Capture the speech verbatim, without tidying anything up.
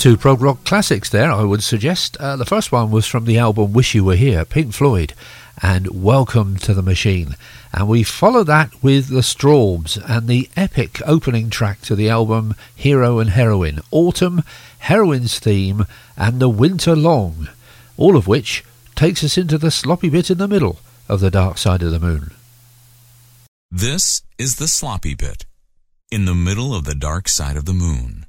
Two prog rock classics there, I would suggest. Uh, the first one was from the album Wish You Were Here, Pink Floyd, and Welcome to the Machine. And we follow that with the Strawbs and the epic opening track to the album Hero and Heroine, Autumn, Heroine's Theme, and The Winter Long, all of which takes us into the sloppy bit in the middle of The Dark Side of the Moon. This is the sloppy bit in the middle of The Dark Side of the Moon.